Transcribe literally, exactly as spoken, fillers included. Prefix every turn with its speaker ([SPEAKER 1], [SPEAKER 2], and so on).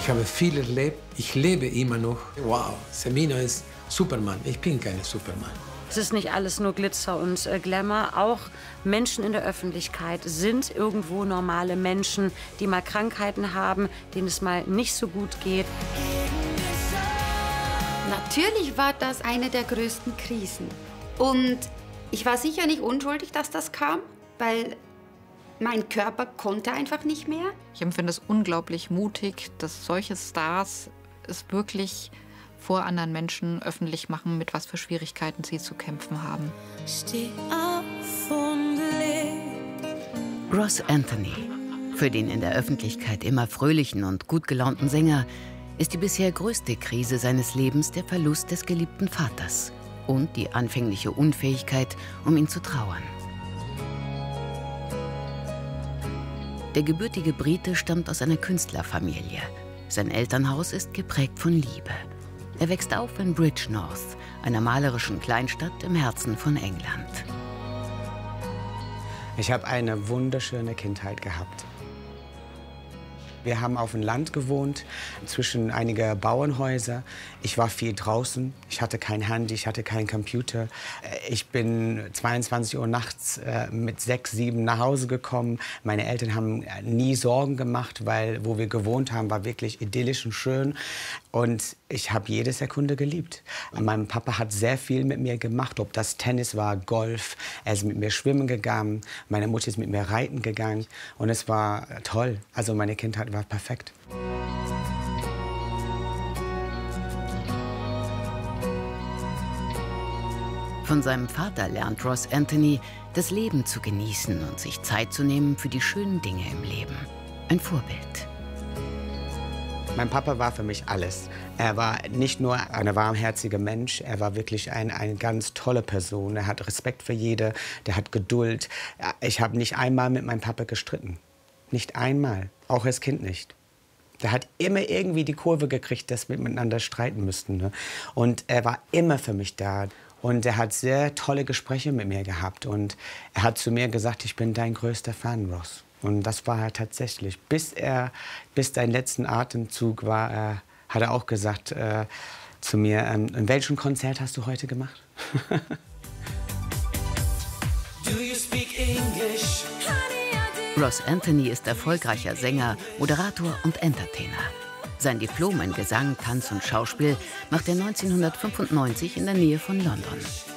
[SPEAKER 1] Ich habe viel erlebt. Ich lebe immer noch. Wow, Semino ist Superman. Ich bin kein Superman.
[SPEAKER 2] Es ist nicht alles nur Glitzer und äh, Glamour. Auch Menschen in der Öffentlichkeit sind irgendwo normale Menschen, die mal Krankheiten haben, denen es mal nicht so gut geht.
[SPEAKER 3] Natürlich war das eine der größten Krisen. Und ich war sicher nicht unschuldig, dass das kam, weil mein Körper konnte einfach nicht mehr.
[SPEAKER 4] Ich empfinde es unglaublich mutig, dass solche Stars es wirklich vor anderen Menschen öffentlich machen, mit was für Schwierigkeiten sie zu kämpfen haben.
[SPEAKER 5] Ross Anthony, für den in der Öffentlichkeit immer fröhlichen und gut gelaunten Sänger, ist die bisher größte Krise seines Lebens der Verlust des geliebten Vaters und die anfängliche Unfähigkeit, um ihn zu trauern. Der gebürtige Brite stammt aus einer Künstlerfamilie. Sein Elternhaus ist geprägt von Liebe. Er wächst auf in Bridgnorth, einer malerischen Kleinstadt im Herzen von England.
[SPEAKER 6] Ich habe eine wunderschöne Kindheit gehabt. Wir haben auf dem Land gewohnt, zwischen einiger Bauernhäuser. Ich war viel draußen. Ich hatte kein Handy, ich hatte keinen Computer. Ich bin zweiundzwanzig Uhr nachts äh, mit sechs, sieben nach Hause gekommen. Meine Eltern haben nie Sorgen gemacht, weil wo wir gewohnt haben, war wirklich idyllisch und schön. Und ich habe jede Sekunde geliebt. Mein Papa hat sehr viel mit mir gemacht, ob das Tennis war, Golf. Er ist mit mir schwimmen gegangen. Meine Mutter ist mit mir reiten gegangen. Und es war toll. Also meine Kindheit war perfekt.
[SPEAKER 5] Von seinem Vater lernt Ross Anthony, das Leben zu genießen und sich Zeit zu nehmen für die schönen Dinge im Leben. Ein Vorbild.
[SPEAKER 6] Mein Papa war für mich alles. Er war nicht nur ein warmherziger Mensch, er war wirklich ein, eine ganz tolle Person. Er hat Respekt für jede, der hat Geduld. Ich habe nicht einmal mit meinem Papa gestritten. Nicht einmal, auch als Kind nicht. Der hat immer irgendwie die Kurve gekriegt, dass wir miteinander streiten müssten. Ne? Und er war immer für mich da. Und er hat sehr tolle Gespräche mit mir gehabt. Und er hat zu mir gesagt, ich bin dein größter Fan, Ross. Und das war er tatsächlich. Bis er, bis sein letzten Atemzug war, äh, hat er auch gesagt äh, zu mir, ähm, in welchem Konzert hast du heute gemacht?
[SPEAKER 5] Do you speak English? Ross Anthony ist erfolgreicher Sänger, Moderator und Entertainer. Sein Diplom in Gesang, Tanz und Schauspiel macht er neunzehnhundertfünfundneunzig in der Nähe von London.